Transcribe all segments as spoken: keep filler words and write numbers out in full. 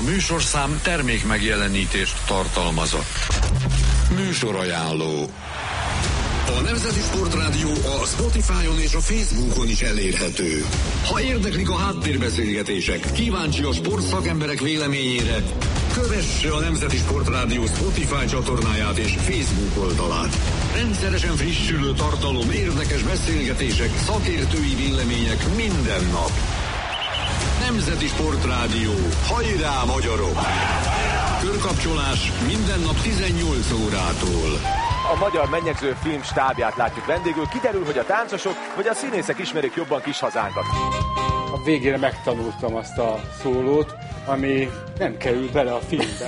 műsorszám termék megjelenítést tartalmazott. Műsorajánló. A Nemzeti Sportrádió a Spotify-on és a Facebookon is elérhető. Ha érdeklik a háttérbeszélgetések, kíváncsi a sportszakemberek véleményére, kövesse a Nemzeti Sportrádió Spotify csatornáját és Facebook oldalát. Rendszeresen frissülő tartalom, érdekes beszélgetések, szakértői vélemények minden nap. Nemzeti Sportrádió. Hajrá, magyarok! Körkapcsolás minden nap tizennyolc órától. A Magyar Mennyegző Film stábját látjuk vendégül. Kiderül, hogy a táncosok vagy a színészek ismerik jobban kis hazánkat. A végére megtanultam azt a szólót, ami nem kerül bele a filmbe.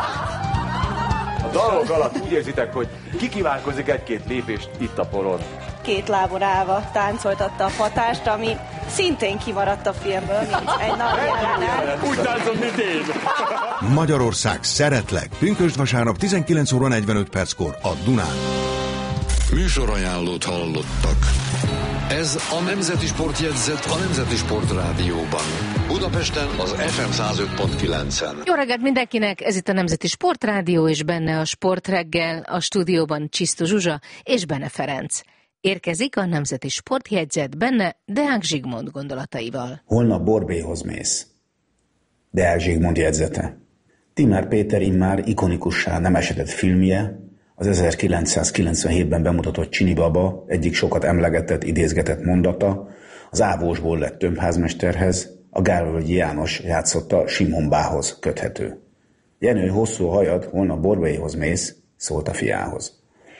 A dalok alatt úgy érzitek, hogy kikívánkozik egy-két lépést itt a poron. Két lábon állva táncoltatta a hatást, ami szintén kimaradt a filmből, mint egy nagy jelenet. Úgy táncol, mint én. Magyarország, szeretlek! Pünkösd vasárnap tizenkilenc óra negyvenöt perckor a Dunán. Műsorajánlót hallottak. Ez a Nemzeti Sportjegyzet a Nemzeti Sportrádióban. Budapesten az ef em száz öt pont kilencen. Jó reggelt mindenkinek, ez itt a Nemzeti Sportrádió, és benne a Sportreggel, a stúdióban Csisztu Zsuzsa és Bene Ferenc. Érkezik a Nemzeti Sportjegyzet, benne Deák Zsigmond gondolataival. Holnap Borbélyhoz mész. Deák Zsigmond jegyzete. Timár Péter immár ikonikussá nem esedett filmje, az ezerkilencszázkilencvenhétben bemutatott Csini Baba egyik sokat emlegetett, idézgetett mondata, az Ávósból lett tömbházmesterhez, a Gálvölgyi János játszotta Simon Bához köthető. Jenő, hosszú hajad, holnap Borbélyhoz mész, szólt a fiához.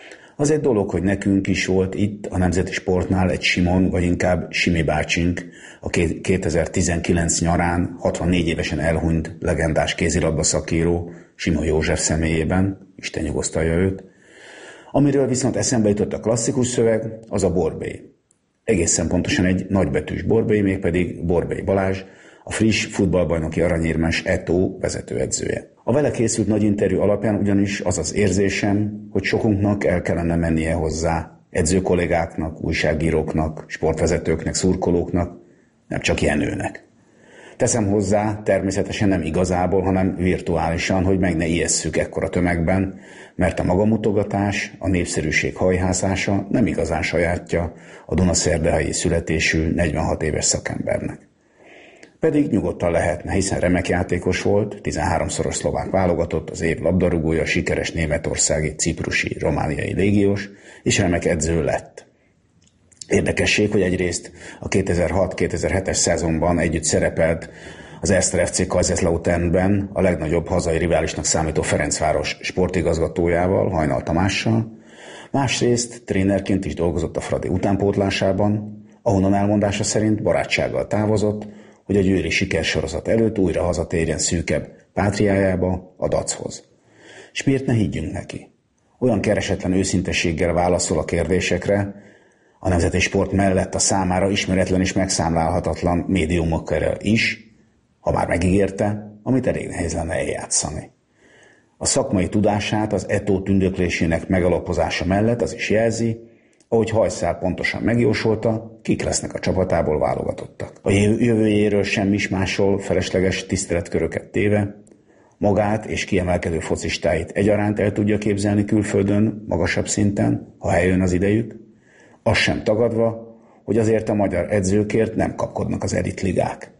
Az egy dolog, hogy nekünk is volt itt a Nemzeti Sportnál egy Simon, vagy inkább Simi bácsink, a kétezer-tizenkilenc nyarán hatvannégy évesen elhunyt legendás kézilabda szakíró Simon József személyében, Isten nyugosztalja őt. Amiről viszont eszembe jutott a klasszikus szöveg, az a Borbély. Egészen pontosan egy nagybetűs Borbély, mégpedig Borbély Balázs, a friss futballbajnoki aranyérmes é té o vezetőedzője. A vele készült nagy interjú alapján ugyanis az az érzésem, hogy sokunknak el kellene mennie hozzá, edzőkollégáknak, újságíróknak, sportvezetőknek, szurkolóknak, nem csak Jenőnek. Teszem hozzá, természetesen nem igazából, hanem virtuálisan, hogy meg ne ijesszük ekkora tömegben, mert a magamutogatás, a népszerűség hajhászása nem igazán sajátja a dunaszerdahelyi születésű negyvenhat éves szakembernek. Pedig nyugodtan lehetne, hiszen remek játékos volt, tizenháromszoros szlovák válogatott, az év labdarúgója, sikeres németországi, ciprusi, romániai légiós, és remek edző lett. Érdekesség, hogy egyrészt a kétezer-hat-kétezer-hetes szezonban együtt szerepelt az Erste ef cé Kaiserslauternben a legnagyobb hazai riválisnak számító Ferencváros sportigazgatójával, Hajnal Tamással, másrészt trénerként is dolgozott a Fradi utánpótlásában, ahonnan elmondása szerint barátsággal távozott, hogy a győri sikersorozat előtt újra hazatérjen szűkebb pátriájába, a dachoz. S miért ne higgyünk neki? Olyan keresetlen őszintességgel válaszol a kérdésekre, a nemzeti sport mellett a számára ismeretlen és megszámlálhatatlan médiumokkal is, ha már megígérte, amit elég nehéz lenne eljátszani. A szakmai tudását az é té o tündöklésének megalapozása mellett az is jelzi, ahogy Hajszál pontosan megjósolta, kik lesznek a csapatából válogatottak. A jövőjéről semmis másról felesleges tiszteletköröket téve, magát és kiemelkedő focistáit egyaránt el tudja képzelni külföldön, magasabb szinten, ha eljön az idejük, azt sem tagadva, hogy azért a magyar edzőkért nem kapkodnak az elitligák.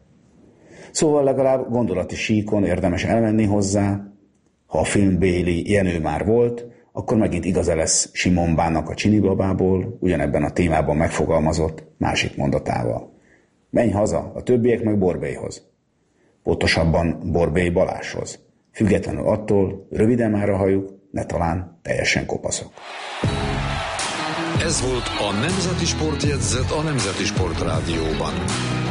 Szóval legalább gondolati síkon érdemes elmenni hozzá, ha a filmbéli Jenő már volt, akkor megint igaza lesz Simon Bának a Csini Babából, ugyanebben a témában megfogalmazott másik mondatával. Menj haza, a többiek meg Borbélyhoz. Pontosabban Borbély Balázshoz. Függetlenül attól, röviden már a hajuk, ne talán teljesen kopaszok. Ez volt a Nemzeti Sportjegyzet a Nemzeti Sportrádióban.